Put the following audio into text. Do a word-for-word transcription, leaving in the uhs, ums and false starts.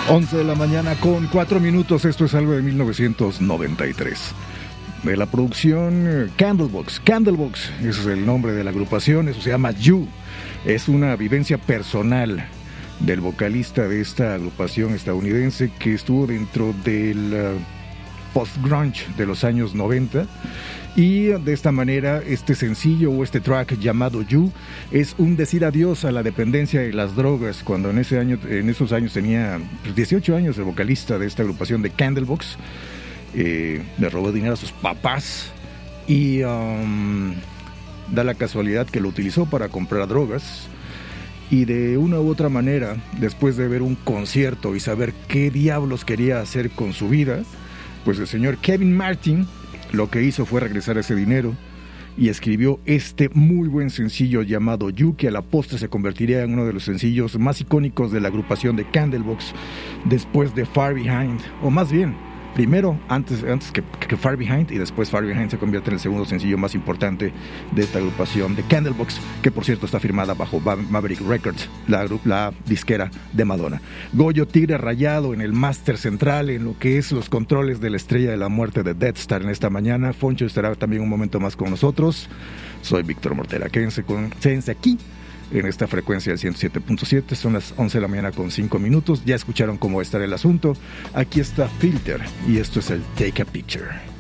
once de la mañana con cuatro minutos. Esto es algo de mil novecientos noventa y tres. De la producción Candlebox. Candlebox, ese es el nombre de la agrupación. Eso se llama You. Es una vivencia personal del vocalista de esta agrupación estadounidense que estuvo dentro del uh, post-grunge de los años noventa. Y de esta manera, este sencillo o este track llamado You es un decir adiós a la dependencia de las drogas. Cuando en ese año, en esos años tenía pues, dieciocho años, el vocalista de esta agrupación de Candlebox, eh, le robó dinero a sus papás y um, da la casualidad que lo utilizó para comprar drogas. Y de una u otra manera, después de ver un concierto y saber qué diablos quería hacer con su vida, pues el señor Kevin Martin lo que hizo fue regresar ese dinero y escribió este muy buen sencillo llamado You, que a la postre se convertiría en uno de los sencillos más icónicos de la agrupación de Candlebox después de Far Behind, o más bien, primero, antes, antes que, que Far Behind, y después Far Behind se convierte en el segundo sencillo más importante de esta agrupación de Candlebox, que por cierto está firmada bajo Maverick Records, la, la disquera de Madonna. Goyo Tigre rayado en el máster central, en lo que es los controles de la estrella de la muerte de Death Star en esta mañana. Foncho estará también un momento más con nosotros. Soy Víctor Mortera, quédense, con, quédense aquí en esta frecuencia del ciento siete punto siete. Son las once de la mañana con cinco minutos. Ya escucharon cómo está el asunto. Aquí está Filter y esto es el Take a Picture.